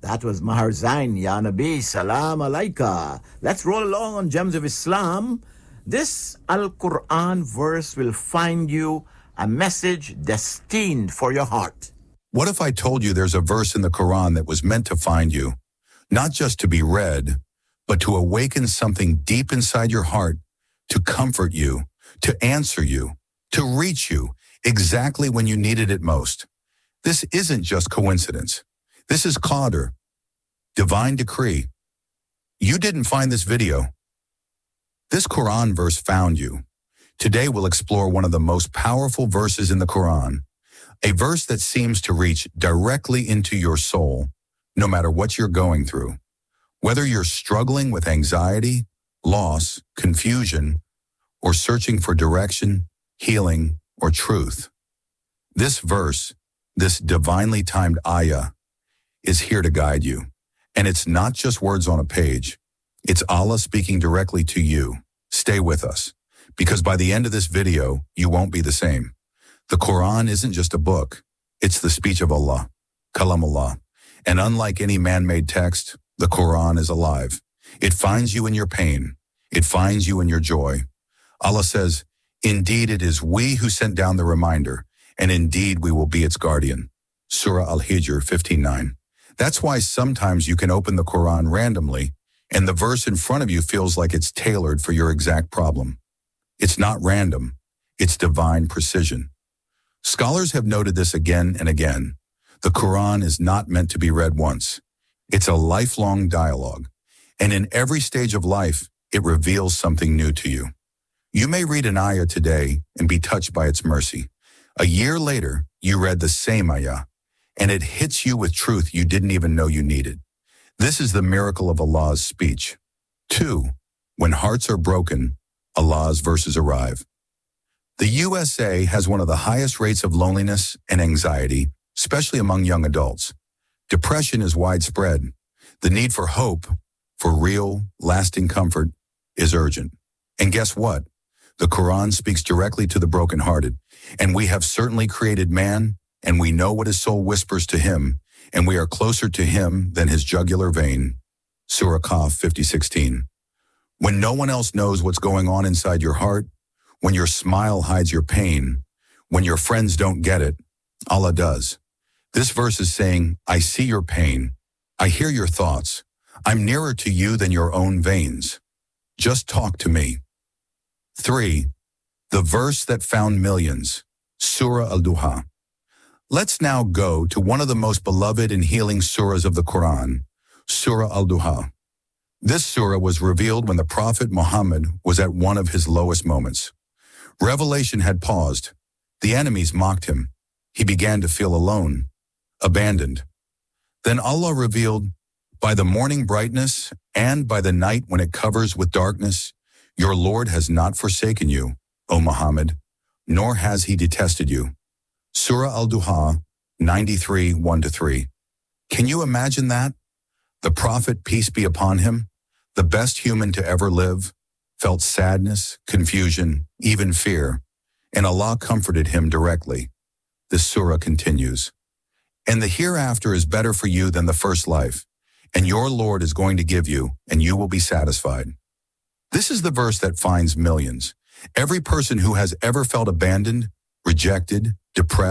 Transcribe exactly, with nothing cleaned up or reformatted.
That was Mahar Zain, Ya Nabi, Salam Alaika. Let's roll along on Gems of Islam. This Al-Quran verse will find you a message destined for your heart. What if I told you there's a verse in the Quran that was meant to find you, not just to be read, but to awaken something deep inside your heart, to comfort you, to answer you, to reach you exactly when you needed it most? This isn't just coincidence. This is Qadr, divine decree. You didn't find this video. This Quran verse found you. Today we'll explore one of the most powerful verses in the Quran, a verse that seems to reach directly into your soul, no matter what you're going through. Whether you're struggling with anxiety, loss, confusion, or searching for direction, healing, or truth, this verse, this divinely timed ayah, is here to guide you. And it's not just words on a page. It's Allah speaking directly to you. Stay with us, because by the end of this video, you won't be the same. The Quran isn't just a book. It's the speech of Allah, Kalamullah. And unlike any man-made text, the Quran is alive. It finds you in your pain. It finds you in your joy. Allah says, "Indeed, it is we who sent down the reminder, and indeed we will be its guardian." Surah Al-Hijr fifteen nine. That's why sometimes you can open the Quran randomly, and the verse in front of you feels like it's tailored for your exact problem. It's not random. It's divine precision. Scholars have noted this again and again. The Quran is not meant to be read once. It's a lifelong dialogue, and in every stage of life, it reveals something new to you. You may read an ayah today and be touched by its mercy. A year later, you read the same ayah, and it hits you with truth you didn't even know you needed. This is the miracle of Allah's speech. Two, when hearts are broken, Allah's verses arrive. The U S A has one of the highest rates of loneliness and anxiety, especially among young adults. Depression is widespread. The need for hope, for real, lasting comfort, is urgent. And guess what? The Quran speaks directly to the brokenhearted, and we have certainly created man, and we know what his soul whispers to him, and we are closer to him than his jugular vein. Surah Qaf fifty sixteen. When no one else knows what's going on inside your heart, when your smile hides your pain, when your friends don't get it, Allah does. This verse is saying, I see your pain. I hear your thoughts. I'm nearer to you than your own veins. Just talk to me. Three, the verse that found millions, Surah Al-Duha. Let's now go to one of the most beloved and healing surahs of the Quran, Surah Al-Duha. This surah was revealed when the Prophet Muhammad was at one of his lowest moments. Revelation had paused. The enemies mocked him. He began to feel alone, abandoned. Then Allah revealed, by the morning brightness and by the night when it covers with darkness, your Lord has not forsaken you, O Muhammad, nor has he detested you. Surah Al-Duha, ninety-three, one to three. Can you imagine that? The Prophet, peace be upon him, the best human to ever live, felt sadness, confusion, even fear, and Allah comforted him directly. This surah continues, and the hereafter is better for you than the first life, and your Lord is going to give you, and you will be satisfied. This is the verse that finds millions. Every person who has ever felt abandoned, rejected, depressed,